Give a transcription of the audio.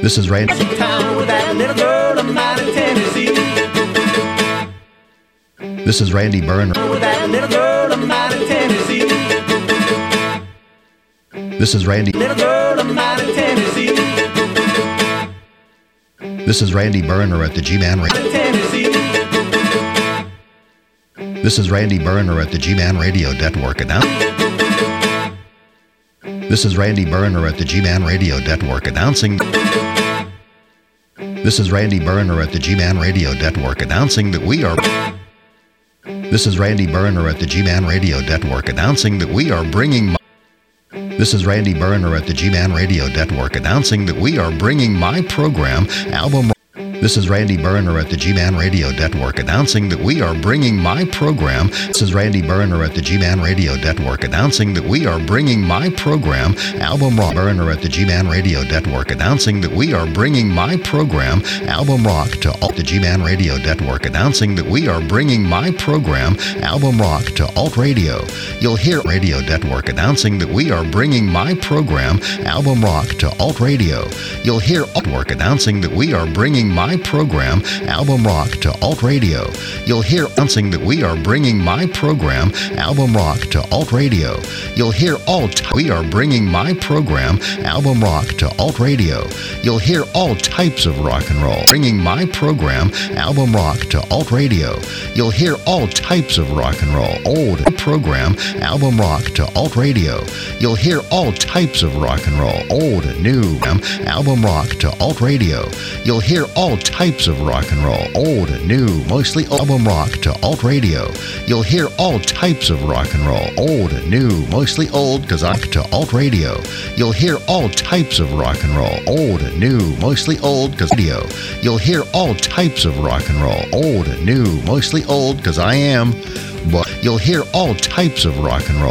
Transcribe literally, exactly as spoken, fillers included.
This is Randy. Town with that little girl of mine in Tennessee. This is Randy Burner. With that little girl of mine in Tennessee. This is Randy. Little girl of mine in Tennessee. This is Randy Burner at the G-Man Radio. In Tennessee. This is Randy Burner at the G-Man Radio Network. Announce. This is Randy Burner at the G-Man Radio Network announcing. This is Randy Burner at the G-Man Radio Network announcing that we are. This is Randy Burner at the G-Man Radio Network announcing that we are bringing. My, this is Randy Burner at the G-Man Radio Network announcing that we are bringing my program album. This is Randy Burner at the G-Man Radio Network announcing that we are bringing my program. This is Randy Burner at the G-Man Radio Network announcing that we are bringing my program Album Rock. Burner at the G-Man Radio Network announcing that we are bringing my program Album Rock to alt. The G-Man Radio Network announcing that we are bringing my program Album Rock to alt radio. You'll hear Radio Network announcing that we are bringing my program Album Rock to alt radio. You'll hear Altwork announcing that we are bringing my My program Album Rock to alt radio. You'll hear announcing that we are bringing my program Album Rock to alt radio. You'll hear alt. We are bringing my program Album Rock to alt radio. You'll hear all types of rock and roll. Bringing my program Album Rock to alt radio. You'll hear all types of rock and roll. Old program Album Rock to alt radio. You'll hear all types of rock and roll. Old, new Album Rock to alt radio. You'll hear all types of rock and roll. Old, new, mostly Album Rock to alt radio. You'll hear all types of rock and roll. Old, new, mostly old because I to alt radio. You'll hear all types of rock and roll. Old, new, mostly old because radio. You'll hear all types of rock and roll. Old, new, mostly old because I am. But you'll hear all types of rock and roll.